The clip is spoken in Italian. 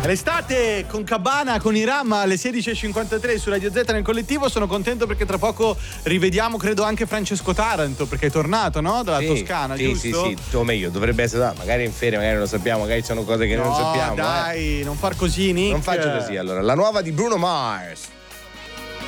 L'estate con Cabana, con Iram alle 16.53 su Radio Z nel collettivo. Sono contento perché tra poco rivediamo, credo, anche Francesco Taranto, perché è tornato, no? Dalla Toscana, giusto? Sì, o meglio, dovrebbe essere, magari in ferie, magari non lo sappiamo, magari sono cose che non sappiamo. Dai, non far così, Nick. Non faccio così, allora. La nuova di Bruno Mars.